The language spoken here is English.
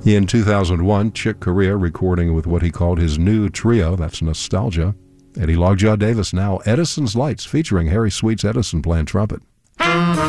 In 2001, Chick Corea recording with what he called his new trio, that's Nostalgia. Eddie Lockjaw Davis now, Edison's Lights, featuring Harry Sweet's Edison playing trumpet.